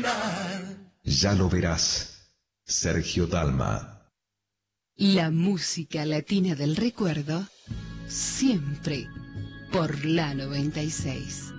Ya lo verás, Sergio Dalma. La música latina del recuerdo, siempre por la 96.